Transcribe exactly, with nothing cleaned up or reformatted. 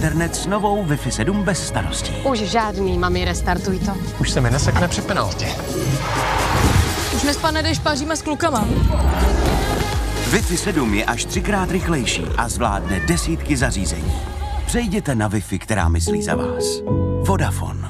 internet s novou Wi-Fi sedm bez starostí. Už žádný, mami, restartuj to. Už se mi nesekne při penaltě. Už nespadne, když paříme s klukama. Wi-Fi sedm je až třikrát rychlejší a zvládne desítky zařízení. Přejděte na Wi-Fi, která myslí za vás. Vodafone.